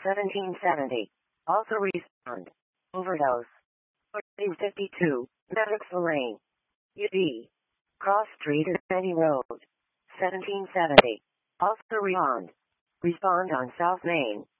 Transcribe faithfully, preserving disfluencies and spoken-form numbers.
seventeen seventy. Also respond. Overdose. fourteen fifty-two. Maddox Lane. U D. Cross Street and Benny Road. seventeen seventy. Also respond. Respond on South Main.